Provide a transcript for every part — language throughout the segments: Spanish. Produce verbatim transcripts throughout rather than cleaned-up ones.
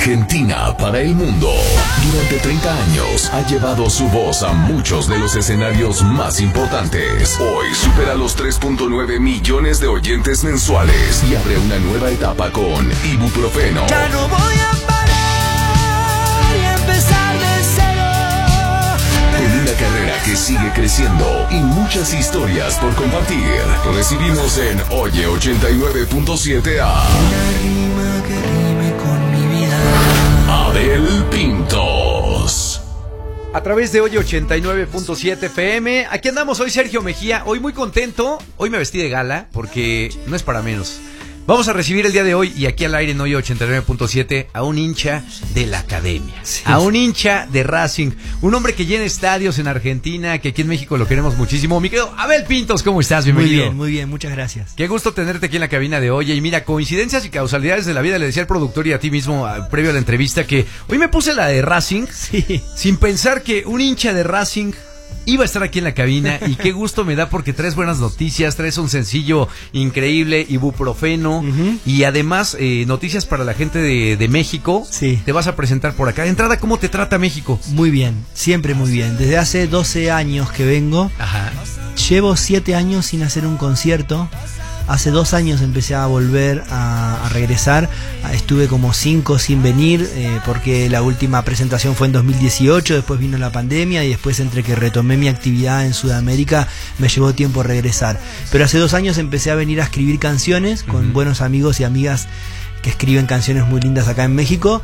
Argentina para el mundo. Durante treinta años ha llevado su voz a muchos de los escenarios más importantes. Hoy supera los tres punto nueve millones de oyentes mensuales y abre una nueva etapa con Ibuprofeno. Ya no voy a parar y empezar de cero. Con una carrera que sigue creciendo y muchas historias por compartir, recibimos en Oye ochenta y nueve punto siete a Una rima que rime con mi vida. Abel Pintos. A través de Oye ochenta y nueve punto siete F M, aquí andamos hoy Sergio Mejía, hoy muy contento, hoy me vestí de gala porque no es para menos. Vamos a recibir el día de hoy y aquí al aire en Oye ochenta y nueve punto siete a un hincha de la academia, sí. a un hincha de Racing, un hombre que llena estadios en Argentina, que aquí en México lo queremos muchísimo. Mi querido Abel Pintos, ¿cómo estás? Bienvenido. Muy bien, muy bien, muchas gracias. Qué gusto tenerte aquí en la cabina de Oye. Y mira, coincidencias y causalidades de la vida, le decía al productor y a ti mismo uh, previo a la entrevista que hoy me puse la de Racing, sí. sin pensar que un hincha de Racing iba a estar aquí en la cabina, y qué gusto me da porque traes buenas noticias, traes un sencillo increíble, Ibuprofeno, uh-huh. y además eh, noticias para la gente de, de México. Sí. Te vas a presentar por acá. De entrada, ¿cómo te trata México? Muy bien, siempre muy bien. Desde hace doce años que vengo. Ajá. Llevo siete años sin hacer un concierto. Hace dos años empecé a volver a, a regresar. Estuve como cinco sin venir eh, porque la última presentación fue en dos mil dieciocho, después vino la pandemia y después entre que retomé mi actividad en Sudamérica me llevó tiempo regresar. Pero hace dos años empecé a venir a escribir canciones con uh-huh. buenos amigos y amigas que escriben canciones muy lindas acá en México,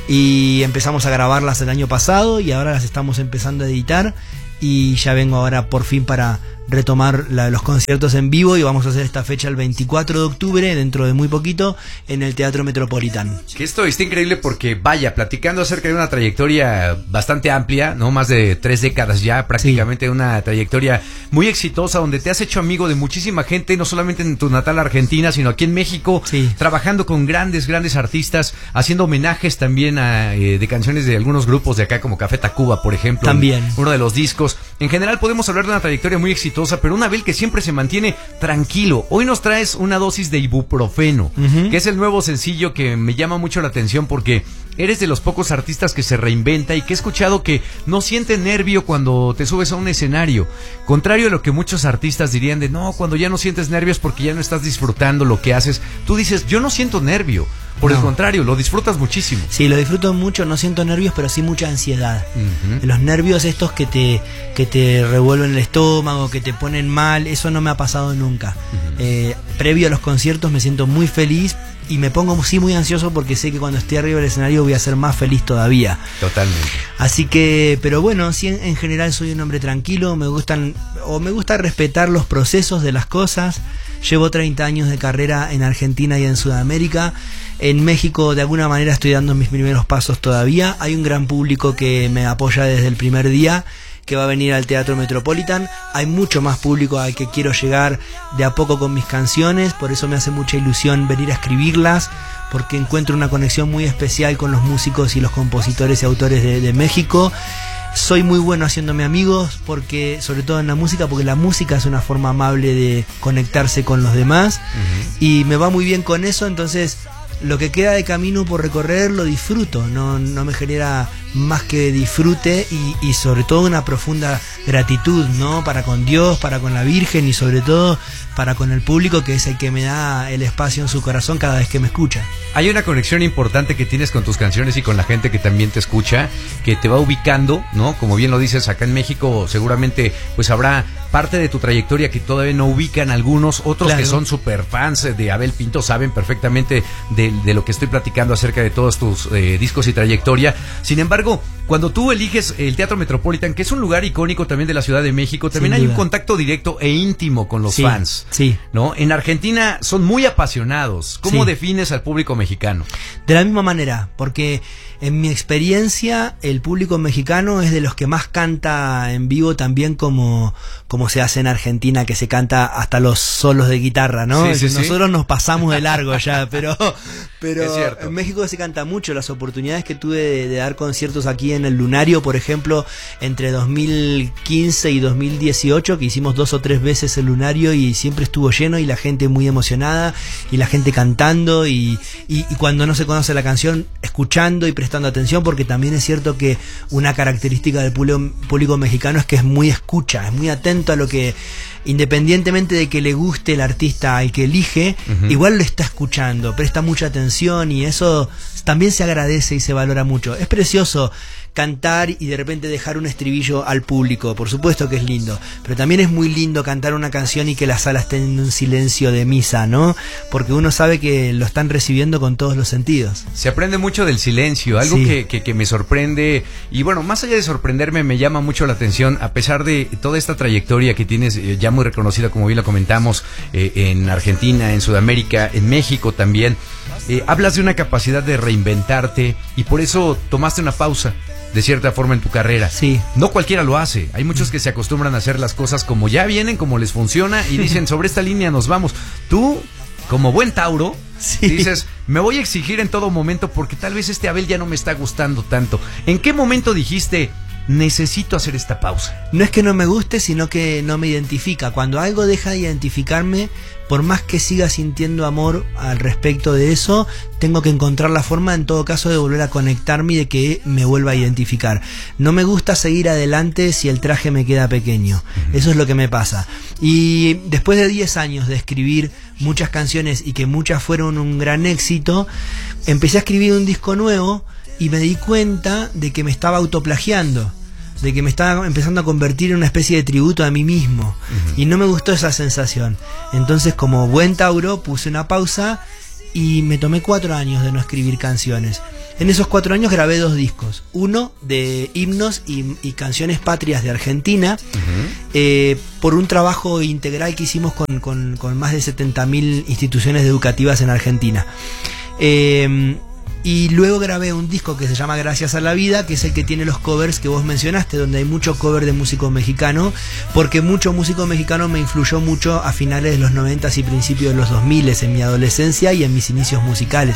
y empezamos a grabarlas el año pasado y ahora las estamos empezando a editar, y ya vengo ahora por fin para retomar la, los conciertos en vivo, y vamos a hacer esta fecha el veinticuatro de octubre, dentro de muy poquito, en el Teatro Metropolitan. Que esto está increíble porque, vaya, platicando acerca de una trayectoria bastante amplia, ¿no? Más de tres décadas ya, prácticamente, sí. Una trayectoria muy exitosa, donde te has hecho amigo de muchísima gente, no solamente en tu natal Argentina, sino aquí en México, sí. trabajando con grandes, grandes artistas, haciendo homenajes también a, eh, de canciones de algunos grupos de acá, como Café Tacuba, por ejemplo. También. Uno de los discos. En general podemos hablar de una trayectoria muy exitosa, pero un Abel que siempre se mantiene tranquilo. Hoy nos traes una dosis de Ibuprofeno, uh-huh. que es el nuevo sencillo que me llama mucho la atención porque eres de los pocos artistas que se reinventa y que he escuchado que no siente nervio cuando te subes a un escenario. Contrario a lo que muchos artistas dirían de no, cuando ya no sientes nervios porque ya no estás disfrutando lo que haces. Tú dices, yo no siento nervio. Por no. el contrario, lo disfrutas muchísimo. Sí, lo disfruto mucho, no siento nervios, pero sí mucha ansiedad. Uh-huh. Los nervios estos que te, que te revuelven el estómago, que te ponen mal, eso no me ha pasado nunca. Uh-huh. Eh, previo a los conciertos me siento muy feliz y me pongo sí muy ansioso porque sé que cuando esté arriba del escenario voy a ser más feliz todavía. Totalmente. Así que, pero bueno, sí, en, en general soy un hombre tranquilo, me gustan, o me gusta respetar los procesos de las cosas. Llevo treinta años de carrera en Argentina y en Sudamérica. En México de alguna manera estoy dando mis primeros pasos todavía. Hay un gran público que me apoya desde el primer día, que va a venir al Teatro Metropolitan. Hay mucho más público al que quiero llegar de a poco con mis canciones, por eso me hace mucha ilusión venir a escribirlas, porque encuentro una conexión muy especial con los músicos y los compositores y autores de, de México. Soy muy bueno haciéndome amigos, porque sobre todo en la música, porque la música es una forma amable de conectarse con los demás, uh-huh. y me va muy bien con eso. Entonces lo que queda de camino por recorrer lo disfruto, no, no me genera más que disfrute y, y sobre todo una profunda gratitud, ¿no? Para con Dios, para con la Virgen y sobre todo para con el público, que es el que me da el espacio en su corazón cada vez que me escucha. Hay una conexión importante que tienes con tus canciones y con la gente que también te escucha, que te va ubicando, ¿no? Como bien lo dices, acá en México seguramente pues habrá parte de tu trayectoria que todavía no ubican algunos, otros claro. que son super fans de Abel Pinto saben perfectamente de, de lo que estoy platicando acerca de todos tus eh, discos y trayectoria. Sin embargo, cuando tú eliges el Teatro Metropolitan, que es un lugar icónico también de la Ciudad de México, también hay un contacto directo e íntimo con los sí, fans, sí. ¿no? En Argentina son muy apasionados. ¿Cómo sí. defines al público mexicano? De la misma manera, porque en mi experiencia el público mexicano es de los que más canta en vivo, también como, como se hace en Argentina, que se canta hasta los solos de guitarra, ¿no? Sí, sí, Nosotros sí. nos pasamos de largo ya, pero, pero es cierto. En México se canta mucho. Las oportunidades que tuve de, de dar conciertos aquí en en el Lunario, por ejemplo, entre dos mil quince y dos mil dieciocho, que hicimos dos o tres veces el Lunario y siempre estuvo lleno y la gente muy emocionada y la gente cantando y, y, y cuando no se conoce la canción, escuchando y prestando atención, porque también es cierto que una característica del público, público mexicano es que es muy escucha, es muy atento a lo que, independientemente de que le guste el artista al que elige, uh-huh. igual lo está escuchando, presta mucha atención y eso también se agradece y se valora mucho. Es precioso cantar y de repente dejar un estribillo al público, por supuesto que es lindo, pero también es muy lindo cantar una canción y que la sala esté en un silencio de misa, ¿no? Porque uno sabe que lo están recibiendo con todos los sentidos. Se aprende mucho del silencio, algo sí. que, que, que me sorprende, y bueno, más allá de sorprenderme, me llama mucho la atención, a pesar de toda esta trayectoria que tienes, eh, ya muy reconocida, como bien lo comentamos, eh, en Argentina, en Sudamérica, en México también, eh, hablas de una capacidad de reinventarte, y por eso tomaste una pausa, de cierta forma, en tu carrera. Sí. No cualquiera lo hace. Hay muchos que se acostumbran a hacer las cosas como ya vienen, como les funciona, y dicen, sobre esta línea nos vamos. Tú, como buen Tauro, sí. dices, me voy a exigir en todo momento porque tal vez este Abel ya no me está gustando tanto. ¿En qué momento dijiste, necesito hacer esta pausa? No es que no me guste, sino que no me identifica. Cuando algo deja de identificarme, por más que siga sintiendo amor al respecto de eso, tengo que encontrar la forma, en todo caso, de volver a conectarme y de que me vuelva a identificar. No me gusta seguir adelante si el traje me queda pequeño. Uh-huh. Eso es lo que me pasa. Y después de diez años de escribir muchas canciones y que muchas fueron un gran éxito, empecé a escribir un disco nuevo y me di cuenta de que me estaba autoplagiando, de que me estaba empezando a convertir en una especie de tributo a mí mismo. Uh-huh. Y no me gustó esa sensación. Entonces, como buen Tauro, puse una pausa y me tomé cuatro años de no escribir canciones. En esos cuatro años grabé dos discos. Uno de himnos y, y canciones patrias de Argentina, uh-huh. eh, por un trabajo integral que hicimos con, con, con más de setenta mil instituciones educativas en Argentina. Eh... Y luego grabé un disco que se llama Gracias a la Vida, que es el que tiene los covers que vos mencionaste, donde hay mucho cover de músico mexicano, porque mucho músico mexicano me influyó mucho a finales de los noventas y principios de los dos miles, en mi adolescencia y en mis inicios musicales,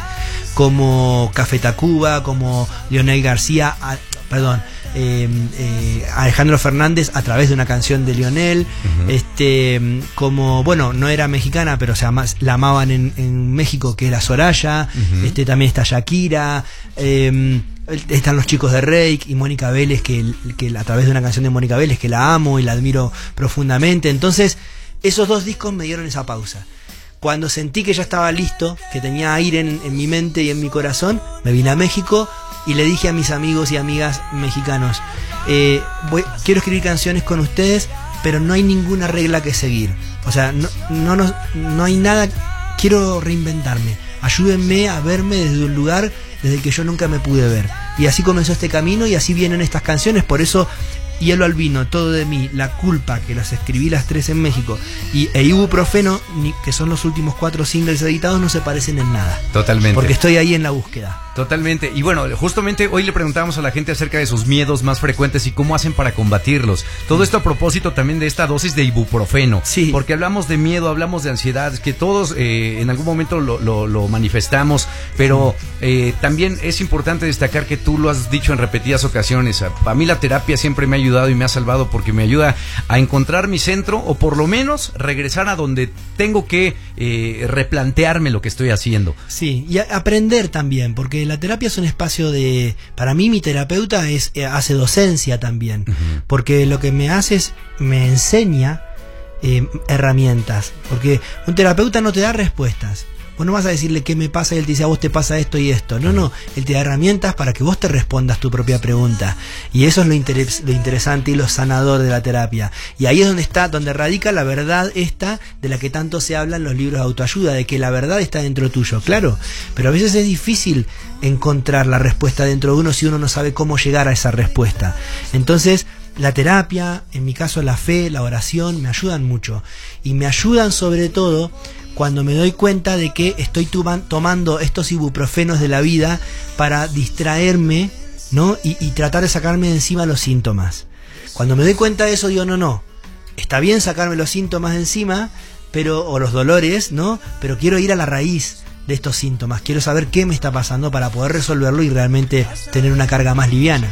como Café Tacuba, como Leonel García, a, perdón, eh, eh, Alejandro Fernández a través de una canción de Leonel, uh-huh. este, como, bueno, no era mexicana, pero o sea, más, la amaban en, en México, que era Soraya, uh-huh. este, también está Shakira, eh, están los chicos de Reik y Mónica Vélez, que, que a través de una canción de Mónica Vélez, que la amo y la admiro profundamente. Entonces, esos dos discos me dieron esa pausa. Cuando sentí que ya estaba listo, que tenía aire en, en mi mente y en mi corazón, me vine a México y le dije a mis amigos y amigas mexicanos, eh, voy, quiero escribir canciones con ustedes, pero no hay ninguna regla que seguir. O sea, no, no, no, no hay nada, quiero reinventarme. Ayúdenme a verme desde un lugar desde el que yo nunca me pude ver. Y así comenzó este camino y así vienen estas canciones. Por eso, Hielo al Vino, Todo de Mí, La Culpa, que las escribí las tres en México, y e Ibuprofeno, que son los últimos cuatro singles editados, no se parecen en nada. Totalmente. Porque estoy ahí en la búsqueda. Totalmente. Y bueno, justamente hoy le preguntábamos a la gente acerca de sus miedos más frecuentes y cómo hacen para combatirlos. Todo esto a propósito también de esta dosis de ibuprofeno. Sí. Porque hablamos de miedo, hablamos de ansiedad, que todos eh, en algún momento lo, lo, lo manifestamos, pero eh, también es importante destacar que tú lo has dicho en repetidas ocasiones. A, a mí la terapia siempre me ha ayudado y me ha salvado porque me ayuda a encontrar mi centro, o por lo menos regresar a donde tengo que eh, replantearme lo que estoy haciendo. Sí, y a aprender también, porque la terapia es un espacio de... Para mí mi terapeuta es eh, hace docencia también, uh-huh. porque lo que me hace es, me enseña eh, herramientas, porque un terapeuta no te da respuestas. Vos no vas a decirle qué me pasa y él te dice, a vos te pasa esto y esto. No, no, él te da herramientas para que vos te respondas tu propia pregunta. Y eso es lo, interes- lo interesante y lo sanador de la terapia. Y ahí es donde está, donde radica la verdad esta de la que tanto se habla en los libros de autoayuda, de que la verdad está dentro tuyo, claro. Pero a veces es difícil encontrar la respuesta dentro de uno si uno no sabe cómo llegar a esa respuesta. Entonces, la terapia, en mi caso la fe, la oración, me ayudan mucho. Y me ayudan sobre todo cuando me doy cuenta de que estoy tomando estos ibuprofenos de la vida para distraerme, ¿no? Y, y tratar de sacarme de encima los síntomas. Cuando me doy cuenta de eso, digo, no, no, está bien sacarme los síntomas de encima, pero, o los dolores, ¿no? Pero quiero ir a la raíz de estos síntomas. Quiero saber qué me está pasando para poder resolverlo y realmente tener una carga más liviana.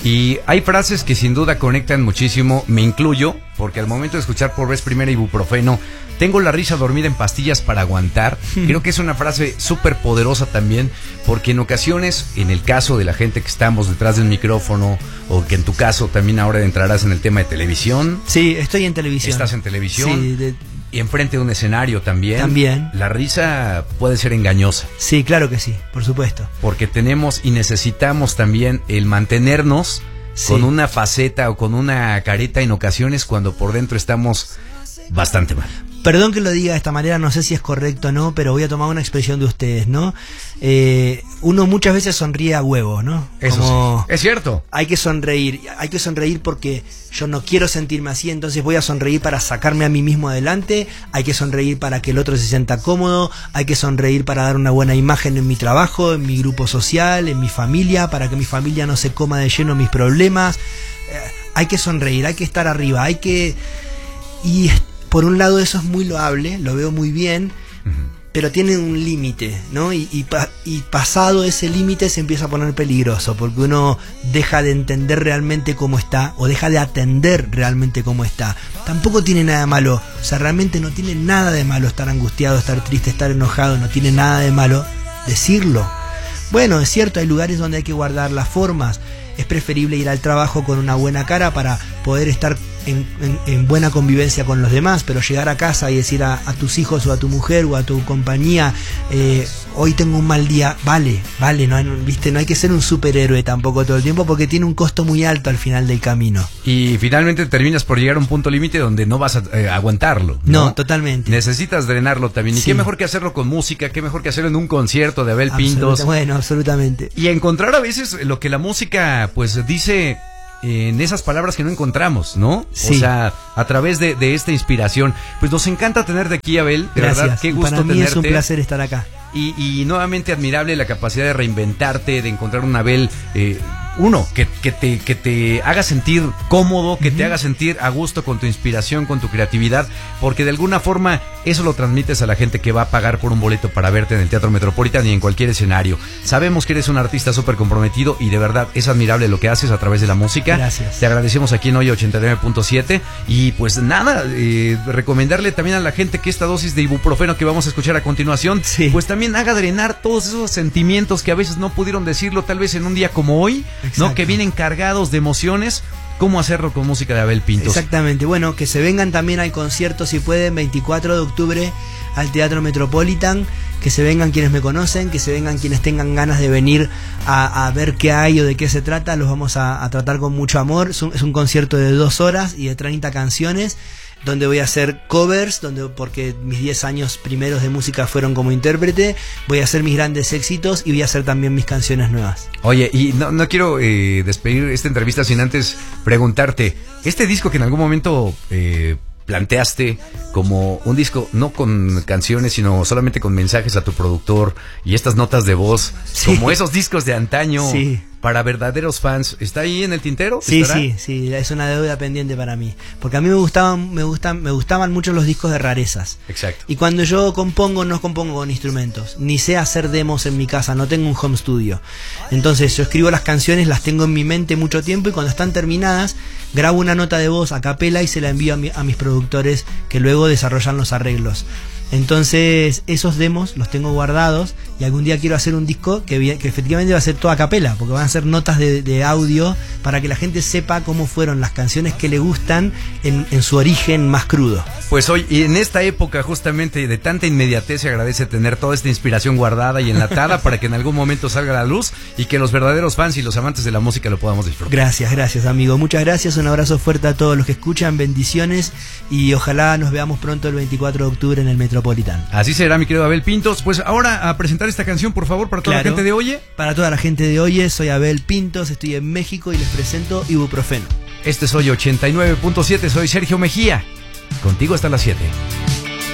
Y hay frases que sin duda conectan muchísimo, me incluyo, porque al momento de escuchar por vez primera ibuprofeno, tengo la risa dormida en pastillas para aguantar. Creo que es una frase súper poderosa también, porque en ocasiones, en el caso de la gente que estamos detrás del micrófono, o que en tu caso también ahora entrarás en el tema de televisión. Sí, estoy en televisión. Estás en televisión. Sí, de... Y enfrente de un escenario también. También. La risa puede ser engañosa. Sí, claro que sí, por supuesto. Porque tenemos y necesitamos también el mantenernos sí. con una faceta o con una careta en ocasiones cuando por dentro estamos bastante mal. Perdón que lo diga de esta manera, no sé si es correcto o no, pero voy a tomar una expresión de ustedes, ¿no? Eh, uno muchas veces sonríe a huevo, ¿no? Eso Como sí, es cierto. Hay que sonreír, hay que sonreír porque yo no quiero sentirme así, entonces voy a sonreír para sacarme a mí mismo adelante, hay que sonreír para que el otro se sienta cómodo, hay que sonreír para dar una buena imagen en mi trabajo, en mi grupo social, en mi familia, para que mi familia no se coma de lleno mis problemas. Eh, hay que sonreír, hay que estar arriba, hay que... Y por un lado eso es muy loable, lo veo muy bien, uh-huh. pero tiene un límite, ¿no? Y, y, pa- y pasado ese límite se empieza a poner peligroso, porque uno deja de entender realmente cómo está, o deja de atender realmente cómo está. Tampoco tiene nada de malo, o sea, realmente no tiene nada de malo estar angustiado, estar triste, estar enojado, no tiene nada de malo decirlo. Bueno, es cierto, hay lugares donde hay que guardar las formas. Es preferible ir al trabajo con una buena cara para poder estar en, en, en buena convivencia con los demás, pero llegar a casa y decir a, a tus hijos o a tu mujer o a tu compañía, eh, hoy tengo un mal día, vale, vale, no hay, viste, no hay que ser un superhéroe tampoco todo el tiempo porque tiene un costo muy alto al final del camino. Y finalmente terminas por llegar a un punto límite donde no vas a eh, aguantarlo. ¿no? No, totalmente. Necesitas drenarlo también. Y Sí. qué mejor que hacerlo con música, qué mejor que hacerlo en un concierto de Abel Absoluta- Pintos. Bueno, absolutamente. Y encontrar a veces lo que la música pues dice en esas palabras que no encontramos, ¿no? Sí. O sea, a través de, de esta inspiración. Pues nos encanta tenerte aquí, Abel. De Gracias. verdad, qué gusto Para mí tenerte. es un placer estar acá. Y, y nuevamente admirable la capacidad de reinventarte, de encontrar un Abel, eh, uno, que, que, te, que te haga sentir cómodo, que uh-huh. te haga sentir a gusto con tu inspiración, con tu creatividad, porque de alguna forma eso lo transmites a la gente que va a pagar por un boleto para verte en el Teatro Metropolitan y en cualquier escenario. Sabemos que eres un artista súper comprometido y de verdad es admirable lo que haces a través de la música. Gracias. Te agradecemos aquí en Hoy ochenta y nueve punto siete y pues nada, eh, recomendarle también a la gente que esta dosis de ibuprofeno que vamos a escuchar a continuación, sí. pues también haga drenar todos esos sentimientos que a veces no pudieron decirlo tal vez en un día como hoy. Exacto. ¿No? Que vienen cargados de emociones. ¿Cómo hacerlo con música de Abel Pintos? Exactamente. Bueno, que se vengan también al concierto, si pueden, veinticuatro de octubre al Teatro Metropolitan. Que se vengan quienes me conocen, que se vengan quienes tengan ganas de venir a, a ver qué hay o de qué se trata. Los vamos a, a tratar con mucho amor. Es un, es un concierto de dos horas y de treinta canciones, donde voy a hacer covers, donde porque mis diez años primeros de música fueron como intérprete, voy a hacer mis grandes éxitos y voy a hacer también mis canciones nuevas. Oye, y no, no quiero eh, despedir esta entrevista sin antes preguntarte, este disco que en algún momento eh, planteaste como un disco no con canciones, sino solamente con mensajes a tu productor y estas notas de voz, sí. como esos discos de antaño, sí. para verdaderos fans, ¿está ahí en el tintero? Sí, ¿Estará? sí, sí, es una deuda pendiente para mí, porque a mí me gustaban, me gustan, me gustaban mucho los discos de rarezas. Exacto. Y cuando yo compongo, no compongo con instrumentos, ni sé hacer demos en mi casa, no tengo un home studio. Entonces yo escribo las canciones, las tengo en mi mente mucho tiempo y cuando están terminadas, grabo una nota de voz a capela y se la envío a, mi, a mis productores que luego desarrollan los arreglos. Entonces esos demos los tengo guardados y algún día quiero hacer un disco que, que efectivamente va a ser toda a capela, porque van a ser notas de, de audio para que la gente sepa cómo fueron las canciones que le gustan en, en su origen más crudo. Pues hoy, y en esta época justamente de tanta inmediatez, se agradece tener toda esta inspiración guardada y enlatada para que en algún momento salga a la luz y que los verdaderos fans y los amantes de la música lo podamos disfrutar. Gracias, gracias amigo, muchas gracias, un abrazo fuerte a todos los que escuchan, bendiciones y ojalá nos veamos pronto el veinticuatro de octubre en el Metropolitan. Así será, mi querido Abel Pintos. Pues ahora a presentar esta canción, por favor, para toda Claro. la gente de Oye. Para toda la gente de Oye, soy Abel Pintos, estoy en México y les presento Ibuprofeno. Este es Oye ochenta y nueve punto siete, soy Sergio Mejía. Contigo hasta las siete.